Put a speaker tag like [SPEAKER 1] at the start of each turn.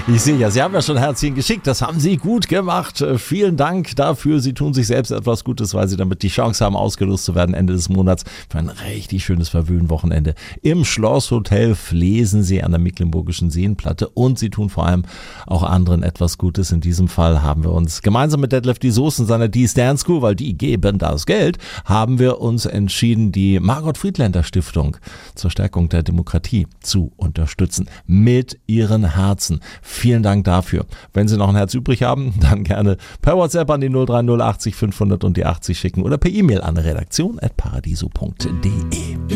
[SPEAKER 1] Ich sehe ja, Sie haben ja schon Herzchen geschickt. Das haben Sie gut gemacht. Vielen Dank dafür. Sie tun sich selbst etwas Gutes, weil Sie damit die Chance haben, ausgelost zu werden Ende des Monats für ein richtig schönes Verwöhnwochenende im Schlosshotel Flesensee an der Mecklenburgischen Seenplatte. Und Sie tun vor allem auch anderen etwas Gutes. In diesem Fall haben wir uns gemeinsam mit Detlef die Soße und seiner D-Stan School, weil die geben das Geld, haben wir uns entschieden, die Margot Friedländer Stiftung zur Stärkung der Demokratie zu unterstützen. Mit Ihren Herzen. Vielen Dank dafür. Wenn Sie noch ein Herz übrig haben, dann gerne per WhatsApp an die 030 80 500 und die 80 schicken oder per E-Mail an redaktion@paradiso.de.